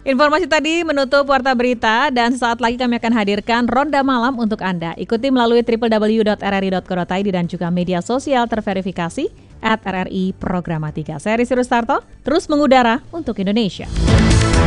Informasi tadi menutup Warta Berita dan sesaat lagi kami akan hadirkan Ronda Malam untuk Anda. Ikuti melalui www.rri.co.id dan juga media sosial terverifikasi @RRI Programa 3. Saya Rizky Rustarto, terus mengudara untuk Indonesia.